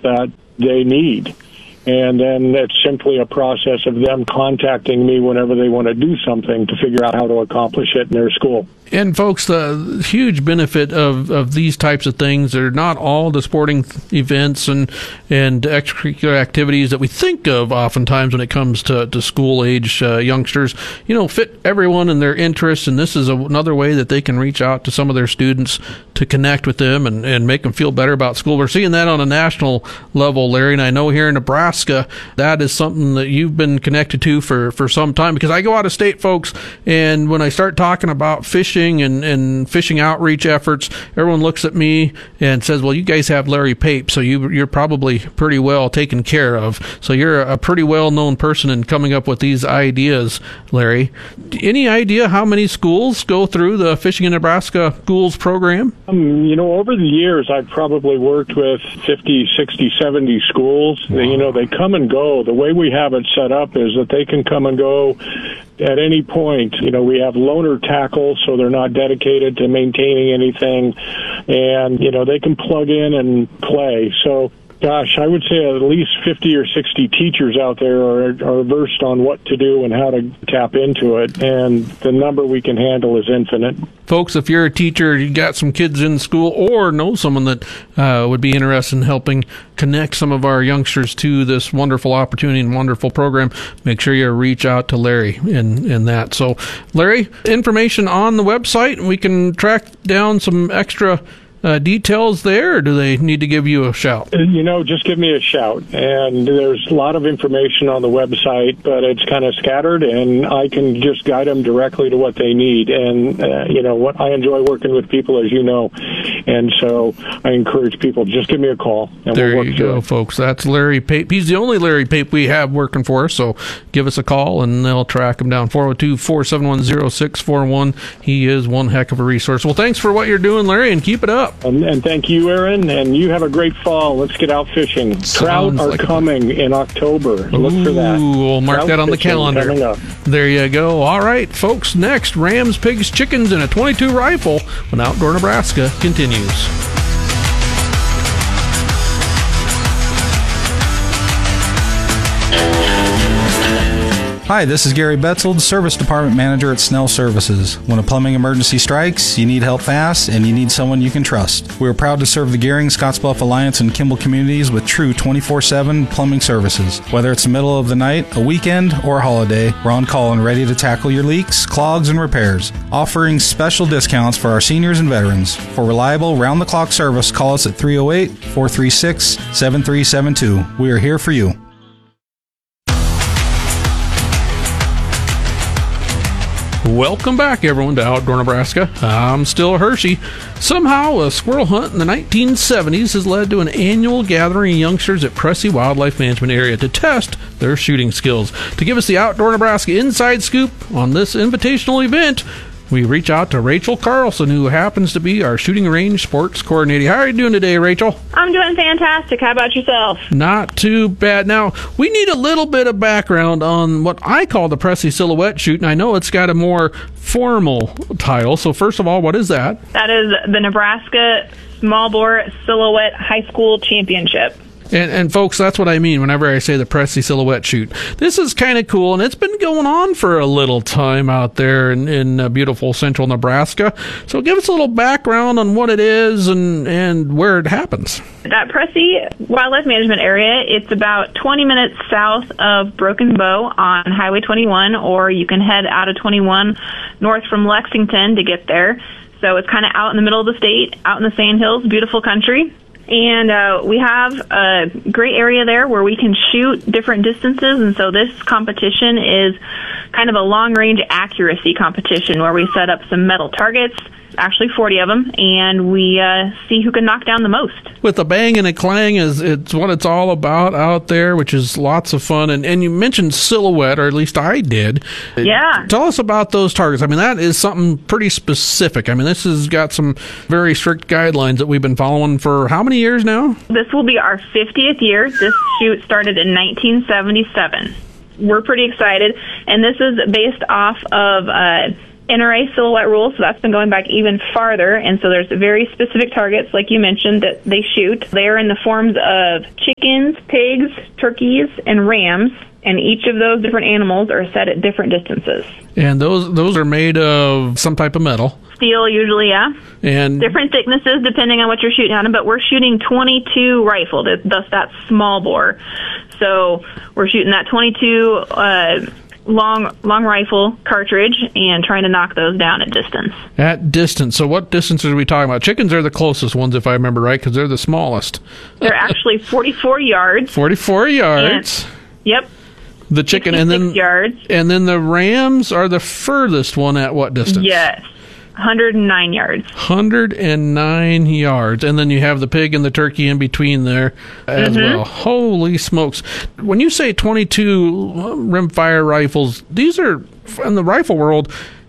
that they need. And then it's simply a process of them contacting me whenever they want to do something to figure out how to accomplish it in their school. And folks, the huge benefit of these types of things are not all the sporting events and extracurricular activities that we think of oftentimes when it comes to school-age youngsters. Fit everyone and their interests, and this is another way that they can reach out to some of their students to connect with them and make them feel better about school. We're seeing that on a national level, Larry, and I know here in Nebraska that is something that you've been connected to for some time, because I go out of state, folks, and when I start talking about fishing and fishing outreach efforts, everyone looks at me and says, well, you guys have Larry Pape, so you're probably pretty well taken care of. So you're a pretty well-known person in coming up with these ideas, Larry. Any idea how many schools go through the Fishing in Nebraska Schools program? Over the years, I've probably worked with 50, 60, 70 schools. Wow. They come and go. The way we have it set up is that they can come and go at any point. We have loaner tackle, so they're not dedicated to maintaining anything, and they can plug in and play. So gosh, I would say at least 50 or 60 teachers out there are versed on what to do and how to tap into it, and the number we can handle is infinite. Folks, if you're a teacher, you got some kids in school or know someone that would be interested in helping connect some of our youngsters to this wonderful opportunity and wonderful program, make sure you reach out to Larry in that. So, Larry, information on the website, we can track down some extra details there, or do they need to give you a shout? Just give me a shout. And there's a lot of information on the website, but it's kind of scattered, and I can just guide them directly to what they need. And, what I enjoy working with people, as you know. And so I encourage people, just give me a call. And there we'll you go, folks. That's Larry Pape. He's the only Larry Pape we have working for us, so give us a call, and they'll track him down. 402-471-0641. He is one heck of a resource. Well, thanks for what you're doing, Larry, and keep it up. And thank you, Aaron, and you have a great fall. Let's get out fishing. Trout are coming in October. Look for that. We'll mark Trout that on the calendar. Coming up. There you go. All right, folks, next, Rams, Pigs, Chickens, and a .22 rifle when Outdoor Nebraska continues. Hi, this is Gary Betzold, Service Department Manager at Snell Services. When a plumbing emergency strikes, you need help fast, and you need someone you can trust. We are proud to serve the Gehring, Scottsbluff Alliance, and Kimball communities with true 24/7 plumbing services. Whether it's the middle of the night, a weekend, or a holiday, we're on call and ready to tackle your leaks, clogs, and repairs. Offering special discounts for our seniors and veterans. For reliable, round-the-clock service, call us at 308-436-7372. We are here for you. Welcome back, everyone, to Outdoor Nebraska. I'm still Hershey. Somehow, a squirrel hunt in the 1970s has led to an annual gathering of youngsters at Pressey Wildlife Management Area to test their shooting skills. To give us the Outdoor Nebraska inside scoop on this invitational event, we reach out to Rachel Carlson, who happens to be our shooting range sports coordinator. How are you doing today, Rachel? I'm doing fantastic. How about yourself? Not too bad. Now, we need a little bit of background on what I call the Pressey Silhouette Shoot, and I know it's got a more formal title. So first of all, what is that? That is the Nebraska Small Bore Silhouette High School Championship. And folks, that's what I mean whenever I say the Pressey Silhouette Shoot. This is kind of cool, and it's been going on for a little time out there in beautiful central Nebraska. So give us a little background on what it is and where it happens. That Pressey Wildlife Management Area, it's about 20 minutes south of Broken Bow on Highway 21, or you can head out of 21 north from Lexington to get there. So it's kind of out in the middle of the state, out in the Sandhills, beautiful country. And we have a great area there where we can shoot different distances. And so this competition is kind of a long-range accuracy competition where we set up some metal targets, actually 40 of them, and we see who can knock down the most. With a bang and a clang it's what it's all about out there, which is lots of fun. And you mentioned silhouette, or at least I did. Yeah. Tell us about those targets. I mean, that is something pretty specific. I mean, this has got some very strict guidelines that we've been following for how many years now? This will be our 50th year. This shoot started in 1977. We're pretty excited, and this is based off of NRA silhouette rules, so that's been going back even farther, and so there's very specific targets, like you mentioned, that they shoot. They are in the forms of chickens, pigs, turkeys, and rams, and each of those different animals are set at different distances. And those are made of some type of metal. Steel, usually, yeah. And different thicknesses depending on what you're shooting at them, but we're shooting 22 rifle, thus that small bore. So we're shooting that 22 long rifle cartridge and trying to knock those down at distance. At distance. So what distances are we talking about? Chickens are the closest ones, if I remember right, because they're the smallest. They're actually 44 yards. 44 yards. Yep. The chicken, and then yards. And then the rams are the furthest one at what distance? Yes. 109 yards. 109 yards. And then you have the pig and the turkey in between there as well. Holy smokes. When you say 22 rimfire rifles, these are, in the rifle world,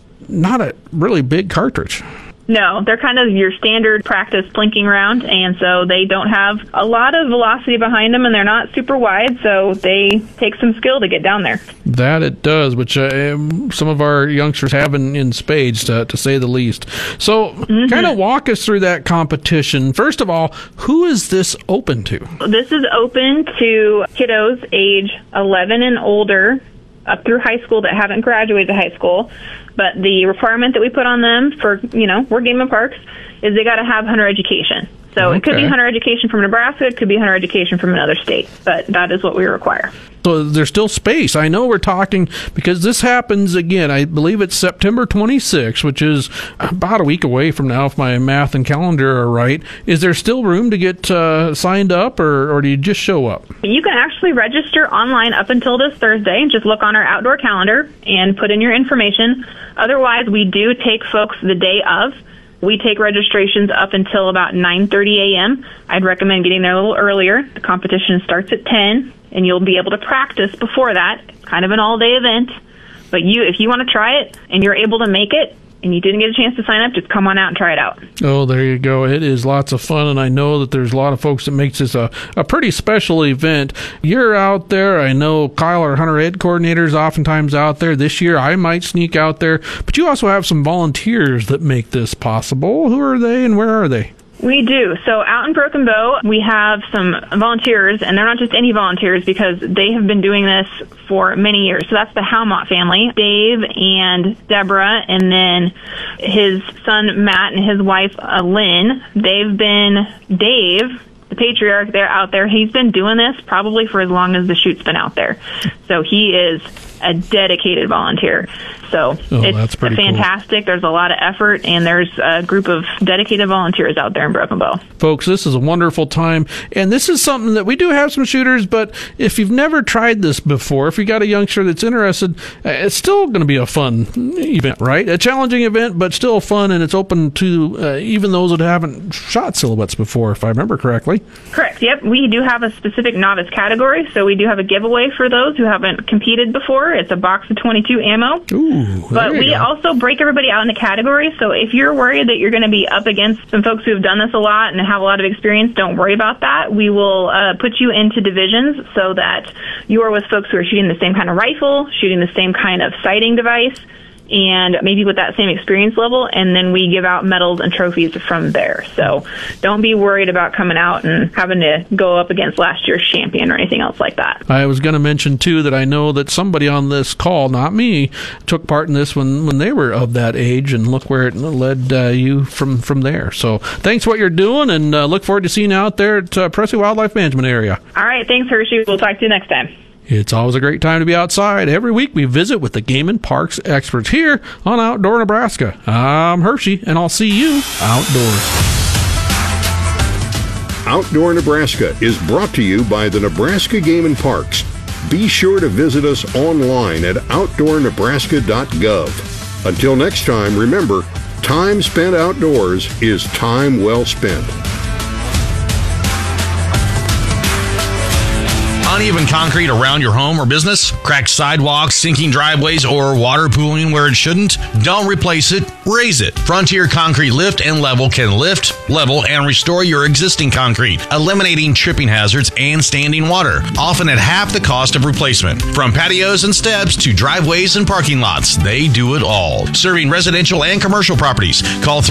not a really big cartridge. No, they're kind of your standard practice plinking round, and so they don't have a lot of velocity behind them, and they're not super wide, so they take some skill to get down there. That it does, which some of our youngsters have in spades, to say the least. So kind of walk us through that competition. First of all, who is this open to? This is open to kiddos age 11 and older, up through high school that haven't graduated high school. But the requirement that we put on them for, we're Game and Parks, is they got to have hunter education. So It could be hunter education from Nebraska, it could be hunter education from another state, but that is what we require. So there's still space. I know we're talking, because this happens again, I believe it's September 26th, which is about a week away from now, if my math and calendar are right. Is there still room to get signed up, or do you just show up? You can actually register online up until this Thursday. Just look on our outdoor calendar and put in your information. Otherwise, we do take folks the day of. We take registrations up until about 9:30 a.m. I'd recommend getting there a little earlier. The competition starts at 10, and you'll be able to practice before that. It's kind of an all-day event. But if you want to try it and you're able to make it, and you didn't get a chance to sign up, just come on out and try it out. Oh, there you go. It is lots of fun, and I know that there's a lot of folks that makes this a pretty special event. You're out there. I know Kyle, our hunter ed coordinator, is oftentimes out there. This year, I might sneak out there. But you also have some volunteers that make this possible. Who are they, and where are they? We do. So out in Broken Bow, we have some volunteers, and they're not just any volunteers because they have been doing this for many years. So that's the Halmott family, Dave and Deborah, and then his son Matt and his wife Lynn. Dave, the patriarch, they're out there. He's been doing this probably for as long as the shoot's been out there. So he is a dedicated volunteer. So it's fantastic. Cool. There's a lot of effort, and there's a group of dedicated volunteers out there in Broken Bow. Folks, this is a wonderful time, and this is something that we do have some shooters, but if you've never tried this before, if you got a youngster that's interested, it's still going to be a fun event, right? A challenging event, but still fun, and it's open to even those that haven't shot silhouettes before, if I remember correctly. Correct, yep. We do have a specific novice category, so we do have a giveaway for those who haven't competed before. It's a box of 22 ammo. Ooh. But we also break everybody out into categories, so if you're worried that you're going to be up against some folks who have done this a lot and have a lot of experience, don't worry about that. We will put you into divisions so that you are with folks who are shooting the same kind of rifle, shooting the same kind of sighting device, and maybe with that same experience level, and then we give out medals and trophies from there. So don't be worried about coming out and having to go up against last year's champion or anything else like that. I was going to mention, too, that I know that somebody on this call, not me, took part in this when they were of that age, and look where it led you from there. So thanks for what you're doing, and look forward to seeing you out there at Presley Wildlife Management Area. All right, thanks, Hershey. We'll talk to you next time. It's always a great time to be outside. Every week we visit with the Game and Parks experts here on Outdoor Nebraska. I'm Hershey, and I'll see you outdoors. Outdoor Nebraska is brought to you by the Nebraska Game and Parks. Be sure to visit us online at outdoornebraska.gov. Until next time, remember, time spent outdoors is time well spent. Uneven concrete around your home or business? Cracked sidewalks, sinking driveways, or water pooling where it shouldn't? Don't replace it, raise it. Frontier Concrete Lift and Level can lift level, and restore your existing concrete, eliminating tripping hazards and standing water, often at half the cost of replacement. From patios and steps to driveways and parking lots, they do it all. Serving residential and commercial properties. Call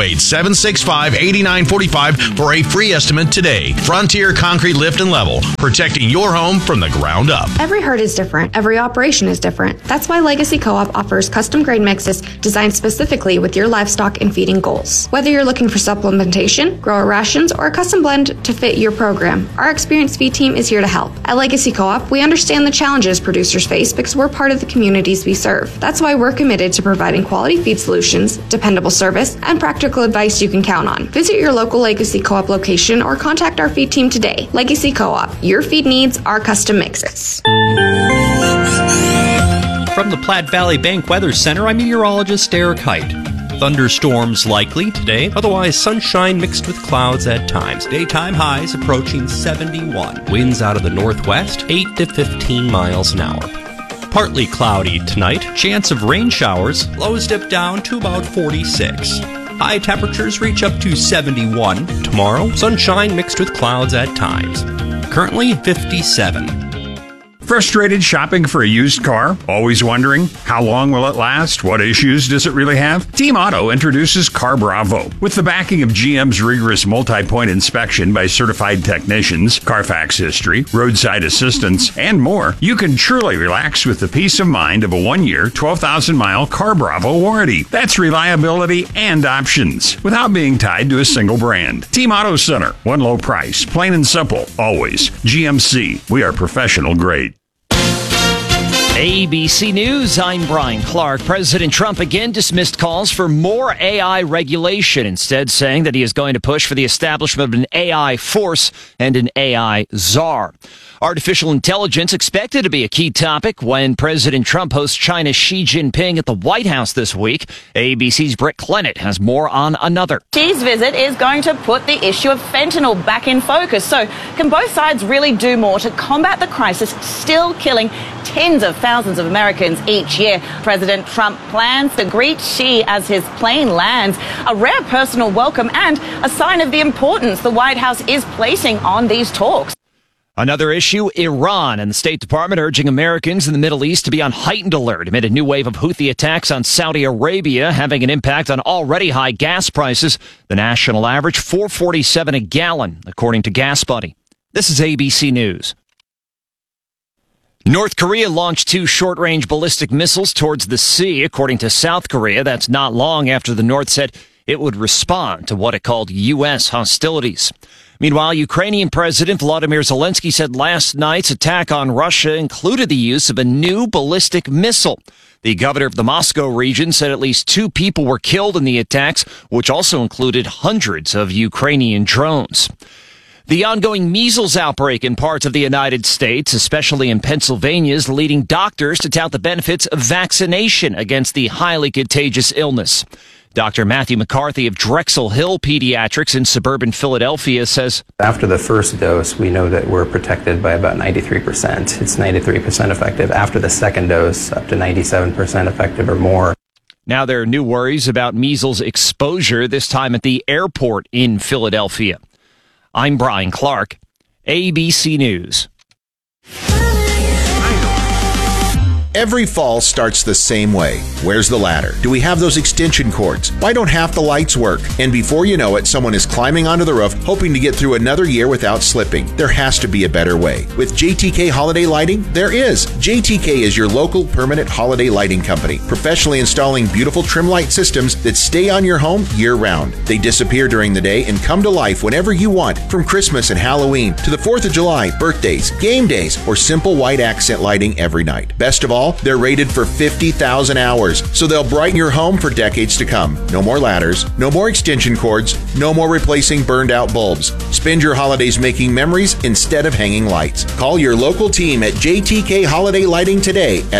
308-765-8945 for a free estimate today. Frontier Concrete Lift and Level, protecting your home from the ground up. Every herd is different. Every operation is different. That's why Legacy Co-op offers custom grade mixes designed specifically with your livestock and feeding goals. Whether you're looking for supplementation, grower rations, or a custom blend to fit your program, our experienced feed team is here to help. At Legacy Co-op, we understand the challenges producers face because we're part of the communities we serve. That's why we're committed to providing quality feed solutions, dependable service, and practical advice you can count on. Visit your local Legacy Co-op location or contact our feed team today. Legacy Co-op, your feed needs, our custom mixes. From the Platte Valley Bank Weather Center, I'm meteorologist Eric Height. Thunderstorms likely today, otherwise sunshine mixed with clouds at times. Daytime highs approaching 71. Winds out of the northwest, 8 to 15 miles an hour. Partly cloudy tonight, chance of rain showers, lows dip down to about 46. High temperatures reach up to 71. Tomorrow, sunshine mixed with clouds at times. Currently 57. Frustrated shopping for a used car? Always wondering, how long will it last? What issues does it really have? Team Auto introduces Car Bravo. With the backing of GM's rigorous multi-point inspection by certified technicians, Carfax history, roadside assistance, and more, you can truly relax with the peace of mind of a 1-year, 12,000-mile Car Bravo warranty. That's reliability and options, without being tied to a single brand. Team Auto Center. One low price. Plain and simple. Always. GMC. We are professional grade. ABC News, I'm Brian Clark. President Trump again dismissed calls for more AI regulation, instead saying that he is going to push for the establishment of an AI force and an AI czar. Artificial intelligence expected to be a key topic when President Trump hosts China's Xi Jinping at the White House this week. ABC's Britt Clennett has more on another. Xi's visit is going to put the issue of fentanyl back in focus. So can both sides really do more to combat the crisis still killing tens of thousands of Americans each year? President Trump plans to greet Xi as his plane lands, a rare personal welcome and a sign of the importance the White House is placing on these talks. Another issue, Iran and the State Department urging Americans in the Middle East to be on heightened alert amid a new wave of Houthi attacks on Saudi Arabia having an impact on already high gas prices. The national average, $4.47 a gallon, according to Gas Buddy. This is ABC News. North Korea launched 2 short-range ballistic missiles towards the sea, according to South Korea. That's not long after the North said it would respond to what it called U.S. hostilities. Meanwhile, Ukrainian President Volodymyr Zelensky said last night's attack on Russia included the use of a new ballistic missile. The governor of the Moscow region said at least 2 people were killed in the attacks, which also included hundreds of Ukrainian drones. The ongoing measles outbreak in parts of the United States, especially in Pennsylvania, is leading doctors to tout the benefits of vaccination against the highly contagious illness. Dr. Matthew McCarthy of Drexel Hill Pediatrics in suburban Philadelphia says, after the first dose, we know that we're protected by about 93%. It's 93% effective. After the second dose, up to 97% effective or more. Now there are new worries about measles exposure, this time at the airport in Philadelphia. I'm Brian Clark, ABC News. Every fall starts the same way. Where's the ladder? Do we have those extension cords? Why don't half the lights work? And before you know it, someone is climbing onto the roof, hoping to get through another year without slipping. There has to be a better way. With JTK Holiday Lighting, there is. JTK is your local permanent holiday lighting company, professionally installing beautiful trim light systems that stay on your home year-round. They disappear during the day and come to life whenever you want, from Christmas and Halloween to the 4th of July, birthdays, game days, or simple white accent lighting every night. Best of all, they're rated for 50,000 hours, so they'll brighten your home for decades to come. No more ladders, no more extension cords, no more replacing burned out bulbs. Spend your holidays making memories instead of hanging lights. Call your local team at JTK Holiday Lighting today at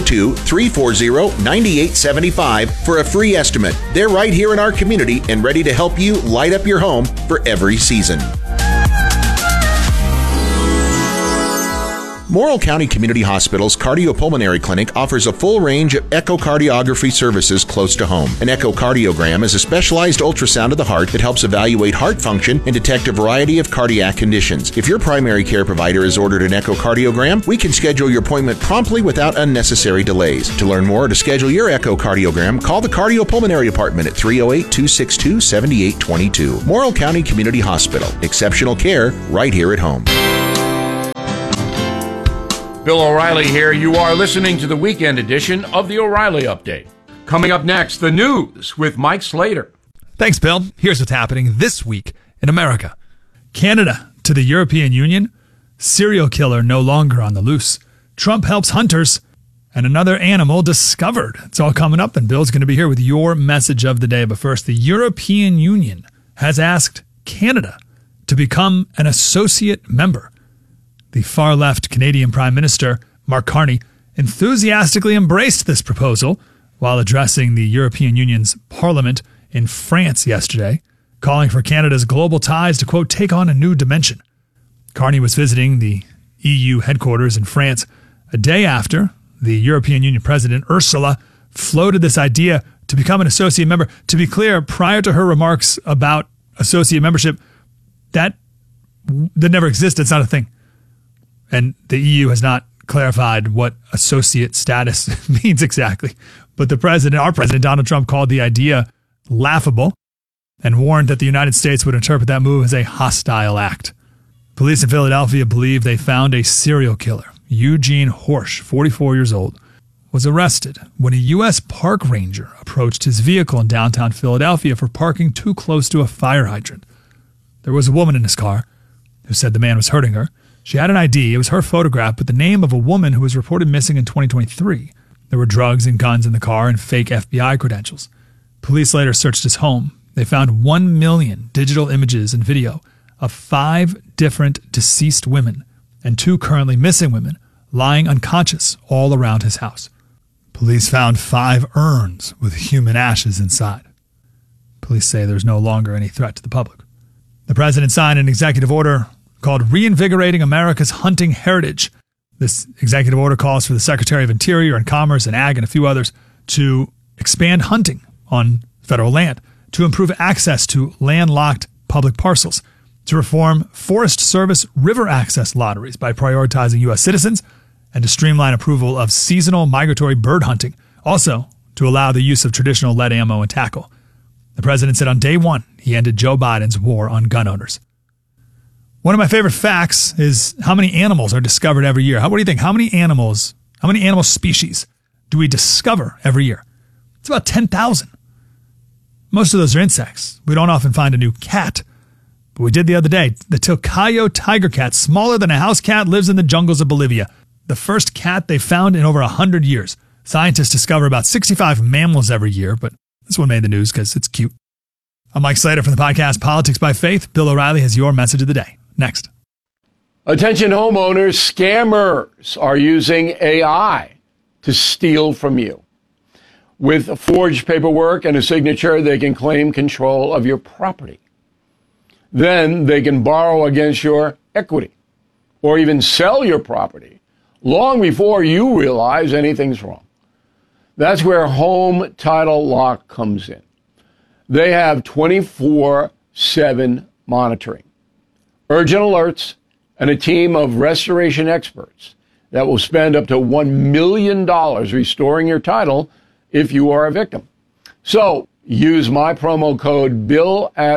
402-340-9875 for a free estimate. They're right here in our community and ready to help you light up your home for every season. Morrill County Community Hospital's Cardiopulmonary Clinic offers a full range of echocardiography services close to home. An echocardiogram is a specialized ultrasound of the heart that helps evaluate heart function and detect a variety of cardiac conditions. If your primary care provider has ordered an echocardiogram, we can schedule your appointment promptly without unnecessary delays. To learn more or to schedule your echocardiogram, call the Cardiopulmonary Department at 308-262-7822. Morrill County Community Hospital. Exceptional care right here at home. Bill O'Reilly here. You are listening to the weekend edition of the O'Reilly Update. Coming up next, the news with Mike Slater. Thanks, Bill. Here's what's happening this week in America. Canada to the European Union. Serial killer no longer on the loose. Trump helps hunters. And another animal discovered. It's all coming up, and Bill's going to be here with your message of the day. But first, the European Union has asked Canada to become an associate member. The far-left Canadian Prime Minister, Mark Carney, enthusiastically embraced this proposal while addressing the European Union's Parliament in France yesterday, calling for Canada's global ties to, quote, take on a new dimension. Carney was visiting the EU headquarters in France a day after the European Union President, Ursula, floated this idea to become an associate member. To be clear, prior to her remarks about associate membership, that never existed. It's not a thing. And the EU has not clarified what associate status means exactly. But our president, Donald Trump, called the idea laughable and warned that the United States would interpret that move as a hostile act. Police in Philadelphia believe they found a serial killer. Eugene Horsch, 44 years old, was arrested when a U.S. park ranger approached his vehicle in downtown Philadelphia for parking too close to a fire hydrant. There was a woman in his car who said the man was hurting her. She had an ID. It was her photograph, but the name of a woman who was reported missing in 2023. There were drugs and guns in the car and fake FBI credentials. Police later searched his home. They found 1 million digital images and video of 5 different deceased women and 2 currently missing women lying unconscious all around his house. Police found 5 urns with human ashes inside. Police say there's no longer any threat to the public. The president signed an executive order called Reinvigorating America's Hunting Heritage. This executive order calls for the Secretary of Interior and Commerce and Ag and a few others to expand hunting on federal land, to improve access to landlocked public parcels, to reform Forest Service river access lotteries by prioritizing U.S. citizens, and to streamline approval of seasonal migratory bird hunting, also to allow the use of traditional lead ammo and tackle. The president said on day one he ended Joe Biden's war on gun owners. One of my favorite facts is how many animals are discovered every year. What do you think? How many animal species do we discover every year? It's about 10,000. Most of those are insects. We don't often find a new cat, but we did the other day. The Tocayo tiger cat, smaller than a house cat, lives in the jungles of Bolivia. The first cat they found in over 100 years. Scientists discover about 65 mammals every year, but this one made the news because it's cute. I'm Mike Slater from the podcast Politics by Faith. Bill O'Reilly has your message of the day. Next. Attention homeowners, scammers are using AI to steal from you. With forged paperwork and a signature, they can claim control of your property. Then they can borrow against your equity or even sell your property long before you realize anything's wrong. That's where Home Title Lock comes in. They have 24/7 monitoring, urgent alerts, and a team of restoration experts that will spend up to $1 million restoring your title if you are a victim. So use my promo code BILL at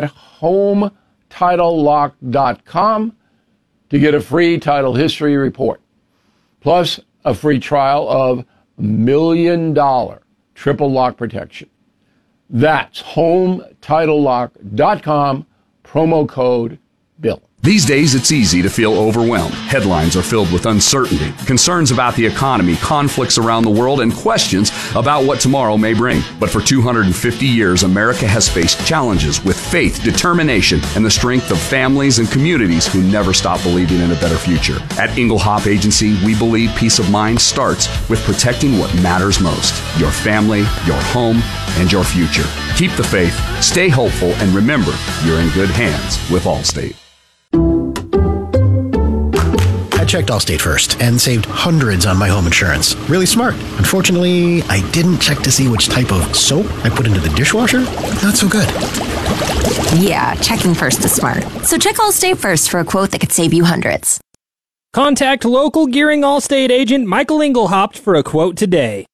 HomeTitleLock.com to get a free title history report, plus a free trial of $1 million triple lock protection. That's HomeTitleLock.com, promo code BILL. These days, it's easy to feel overwhelmed. Headlines are filled with uncertainty, concerns about the economy, conflicts around the world, and questions about what tomorrow may bring. But for 250 years, America has faced challenges with faith, determination, and the strength of families and communities who never stop believing in a better future. At Inglehop Agency, we believe peace of mind starts with protecting what matters most: your family, your home, and your future. Keep the faith, stay hopeful, and remember, you're in good hands with Allstate. checked Allstate first and saved hundreds on my home insurance. Really smart. Unfortunately, I didn't check to see which type of soap I put into the dishwasher. Not so good. Yeah, checking first is smart. So check Allstate first for a quote that could save you hundreds. Contact local Gearing Allstate agent Michael Engelhaupt for a quote today.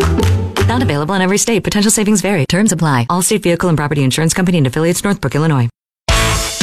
Not available in every state. Potential savings vary. Terms apply. Allstate Vehicle and Property Insurance Company and affiliates, Northbrook, Illinois.